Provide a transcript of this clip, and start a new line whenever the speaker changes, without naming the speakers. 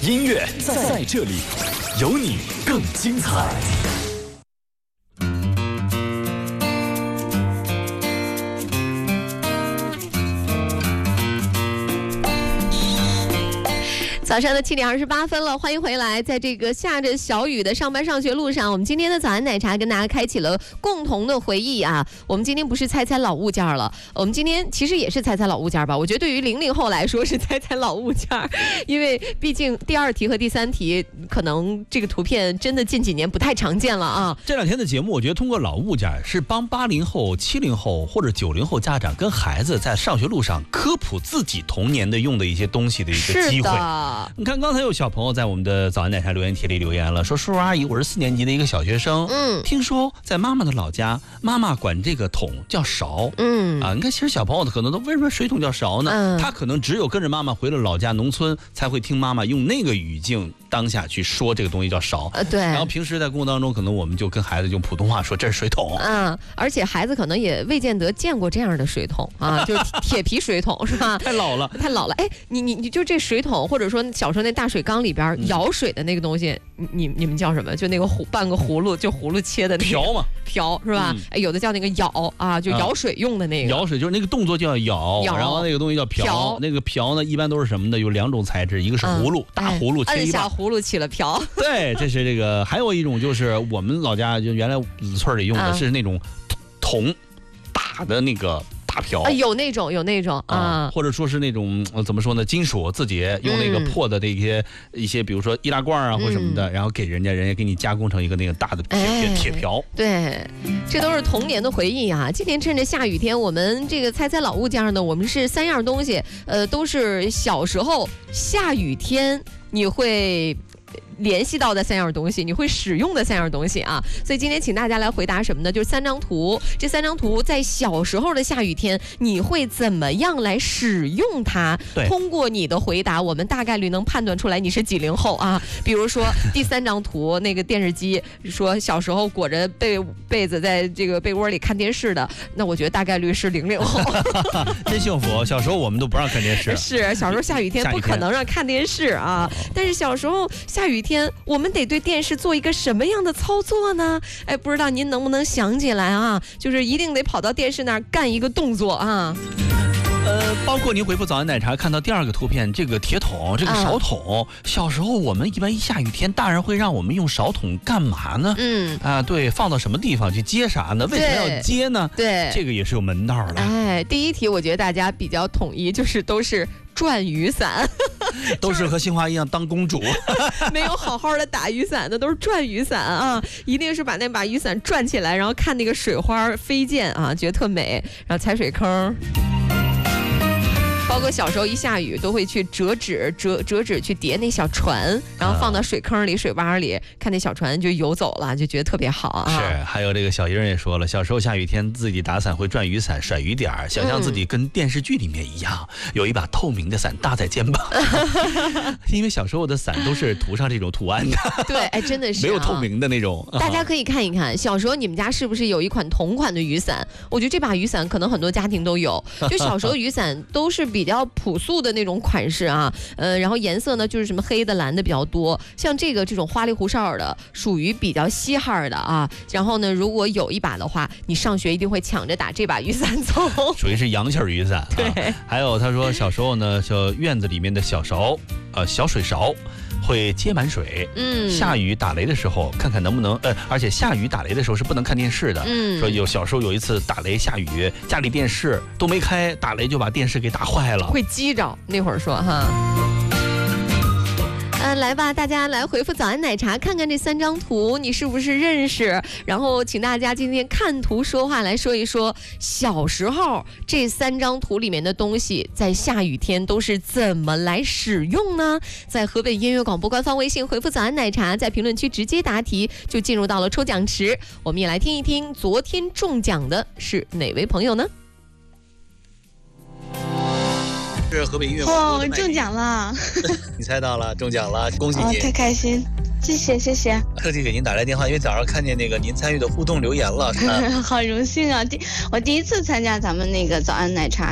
音乐在这里，有你更精彩。
早上的7点28分了，欢迎回来。在这个下着小雨的上班上学路上，我们今天的早安奶茶跟大家开启了共同的回忆啊。我们今天不是猜猜老物件了，我们今天其实也是猜猜老物件吧。我觉得对于00后来说是猜猜老物件，因为毕竟第2题和第3题可能这个图片真的近几年不太常见了啊。
这2天的节目，我觉得通过老物件是帮80后、70后或者90后家长跟孩子在上学路上科普自己童年的用的一些东西的一个机会。你看，刚才有小朋友在我们的早安奶茶留言帖里留言了，说叔叔阿姨，我是4年级的一个小学生，听说在妈妈的老家，妈妈管这个桶叫勺，你看，其实小朋友可能都为什么水桶叫勺呢？他可能只有跟着妈妈回了老家农村，才会听妈妈用那个语境当下去说这个东西叫勺。
对。
然后平时在工作当中，可能我们就跟孩子用普通话说这是水桶。
而且孩子可能也未见得见过这样的水桶啊，就是铁皮水桶是吧？
太老了，
太老了。哎，你就这水桶，或者说小时候那大水缸里边舀水的那个东西，你们叫什么？就那个半个葫芦，就葫芦切的那个
瓢嘛，
瓢是吧？哎，有的叫那个舀啊，就舀水用的那个。
舀水就是那个动作叫舀，然后那个东西叫瓢。那个瓢呢，一般都是什么呢？有2种材质，一个是葫芦，大葫芦切一半，
摁下葫芦起了瓢。
对，这是这个。还有一种就是我们老家就原来子村里用的是那种铜大的那个大瓢，
有那种啊，
或者说是那种怎么说呢，金属自己用那个破的一些比如说易拉罐啊或什么的，然后给人家给你加工成一个那个大的铁瓢。
对，这都是童年的回忆啊。今天趁着下雨天，我们这个猜猜老物件呢，我们是3样东西，都是小时候下雨天你会联系到的3样东西，你会使用的3样东西啊。所以今天请大家来回答什么呢？就是3张图，这3张图在小时候的下雨天你会怎么样来使用它？通过你的回答，我们大概率能判断出来你是几0后啊。比如说第3张图，那个电视机，说小时候裹着被子在这个被窝里看电视的，那我觉得大概率是00后。
真幸福，小时候我们都不让看电视。
是，小时候下雨天不可能让看电视啊。但是小时候下雨天我们得对电视做一个什么样的操作呢？哎，不知道您能不能想起来啊？就是一定得跑到电视那儿干一个动作啊。
包括您回复早安奶茶看到第2个图片，这个铁桶，这个勺桶，小时候我们一般一下雨天，大人会让我们用勺桶干嘛呢？对，放到什么地方去接啥呢？为什么要接呢？
对，
这个也是有门道的。
哎，第1题我觉得大家比较统一，就是都是转雨伞。
都是和杏花一样当公主。
没有好好的打雨伞的，都是转雨伞啊，一定是把那把雨伞转起来，然后看那个水花飞溅啊，觉得特美，然后踩水坑。包括小时候一下雨都会去折纸去叠那小船，然后放到水坑里水洼里，看那小船就游走了，就觉得特别好啊。
是，还有这个小英也说了，小时候下雨天自己打伞会转雨伞甩雨点，想象自己跟电视剧里面一样，有一把透明的伞搭在肩膀。因为小时候的伞都是涂上这种图案的。
对，哎，真的是
没有透明的那种。
大家可以看一看，小时候你们家是不是有一款同款的雨伞？我觉得这把雨伞可能很多家庭都有，就小时候雨伞都是比较朴素的那种款式啊，然后颜色呢就是什么黑的、蓝的比较多。像这种花里胡哨的，属于比较稀罕的啊。然后呢，如果有一把的话，你上学一定会抢着打这把雨伞走，
属于是洋气雨伞。
对，
还有他说小时候呢，就院子里面的小勺，小水勺。会接满水，下雨打雷的时候看看能不能，而且下雨打雷的时候是不能看电视的，说小时候有一次打雷下雨，家里电视都没开，打雷就把电视给打坏了，
会激着。那会儿说哈。来吧，大家来回复早安奶茶，看看这3张图你是不是认识？然后请大家今天看图说话，来说一说小时候这3张图里面的东西在下雨天都是怎么来使用呢？在河北音乐广播官方微信回复早安奶茶，在评论区直接答题，就进入到了抽奖池。我们也来听一听昨天中奖的是哪位朋友呢？
是河北音乐广播的
中奖了。
你猜到了，中奖了，恭喜你！
太开心，谢谢。
特地给您打来电话，因为早上看见那个您参与的互动留言了。
好荣幸啊！我第1次参加咱们那个早安奶茶。